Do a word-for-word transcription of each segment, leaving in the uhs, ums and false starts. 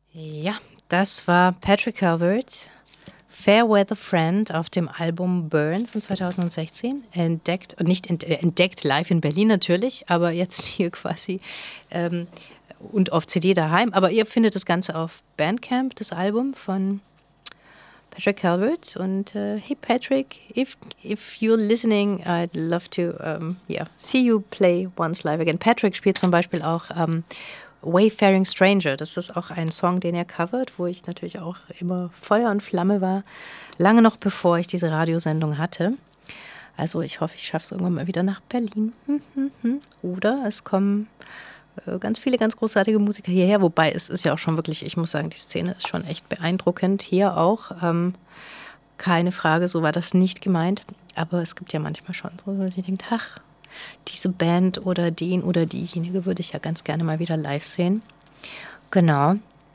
Ja, das war Patrick Calvert, Fairweather Friend auf dem Album Burn von zweitausendsechzehn. Entdeckt, und nicht ent, entdeckt live in Berlin natürlich, aber jetzt hier quasi ähm, und auf C D daheim. Aber ihr findet das Ganze auf Bandcamp, das Album von Patrick Calvert. Und uh, hey Patrick, if if you're listening, I'd love to um, yeah, see you play once live again. Patrick spielt zum Beispiel auch um, Wayfaring Stranger. Das ist auch ein Song, den er covert, wo ich natürlich auch immer Feuer und Flamme war, lange noch bevor ich diese Radiosendung hatte. Also ich hoffe, ich schaffe es irgendwann mal wieder nach Berlin. Oder es kommen ganz viele ganz großartige Musiker hierher, wobei es ist ja auch schon wirklich, ich muss sagen, die Szene ist schon echt beeindruckend. Hier auch, ähm, keine Frage, so war das nicht gemeint. Aber es gibt ja manchmal schon so, dass ich denke, ach, diese Band oder den oder diejenige würde ich ja ganz gerne mal wieder live sehen. Genau.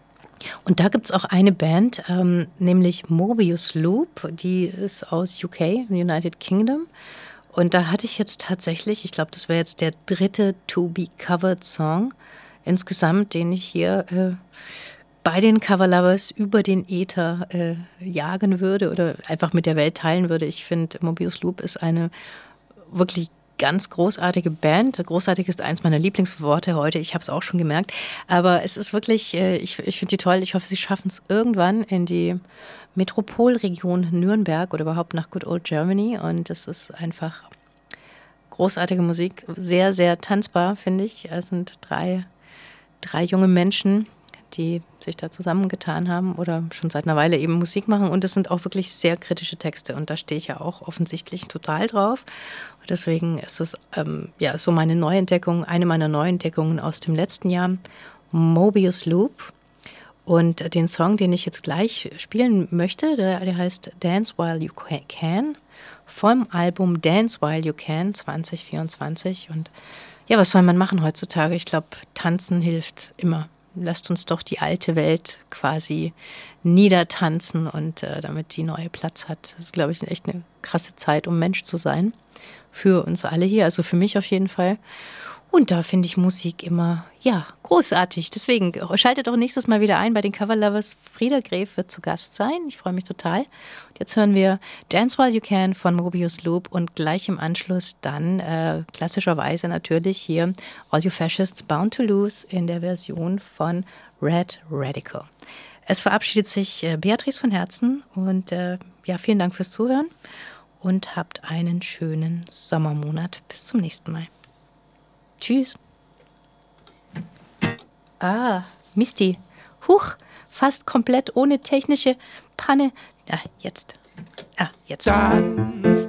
Und da gibt es auch eine Band, ähm, nämlich Mobius Loop, die ist aus U K, United Kingdom. Und da hatte ich jetzt tatsächlich, ich glaube, das wäre jetzt der dritte To-Be-Covered-Song insgesamt, den ich hier äh, bei den Coverlovers über den Äther äh, jagen würde oder einfach mit der Welt teilen würde. Ich finde, Mobius Loop ist eine wirklich ganz großartige Band. Großartig ist eins meiner Lieblingsworte heute. Ich habe es auch schon gemerkt. Aber es ist wirklich, äh, ich, ich finde die toll. Ich hoffe, sie schaffen es irgendwann in die Metropolregion Nürnberg oder überhaupt nach Good Old Germany. Und es ist einfach großartige Musik. Sehr, sehr tanzbar, finde ich. Es sind drei, drei junge Menschen, die sich da zusammengetan haben oder schon seit einer Weile eben Musik machen. Und es sind auch wirklich sehr kritische Texte. Und da stehe ich ja auch offensichtlich total drauf. Und deswegen ist es ähm, ja so meine Neuentdeckung, eine meiner Neuentdeckungen aus dem letzten Jahr, Mobius Loop. Und den Song, den ich jetzt gleich spielen möchte, der, der heißt Dance While You Can, vom Album Dance While You Can zwanzig vierundzwanzig. Und ja, was soll man machen heutzutage? Ich glaube, tanzen hilft immer. Lasst uns doch die alte Welt quasi niedertanzen und äh, damit die neue Platz hat. Das ist, glaube ich, echt eine krasse Zeit, um Mensch zu sein. Für uns alle hier, also für mich auf jeden Fall. Und da finde ich Musik immer, ja, großartig. Deswegen schaltet doch nächstes Mal wieder ein bei den Coverlovers. Frieda Gref wird zu Gast sein. Ich freue mich total. Und jetzt hören wir Dance While You Can von Mobius Loop und gleich im Anschluss dann äh, klassischerweise natürlich hier All You Fascists Bound to Lose in der Version von Red Radical. Es verabschiedet sich äh, Beatrice von Herzen und äh, ja, vielen Dank fürs Zuhören und habt einen schönen Sommermonat. Bis zum nächsten Mal. Tschüss. Ah, Misti. Huch, fast komplett ohne technische Panne. Ah, jetzt. Ah, jetzt. Tanz